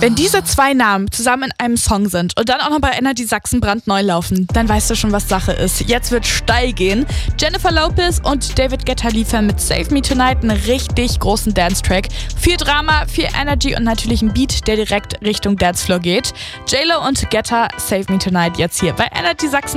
Wenn diese zwei Namen zusammen in einem Song sind und dann auch noch bei Energy Sachsen brandneu laufen, dann weißt du schon, was Sache ist. Jetzt wird steil gehen. Jennifer Lopez und David Guetta liefern mit Save Me Tonight einen richtig großen Dance-Track. Viel Drama, viel Energy und natürlich ein Beat, der direkt Richtung Dancefloor geht. J-Lo und Guetta, Save Me Tonight jetzt hier bei Energy Sachsen.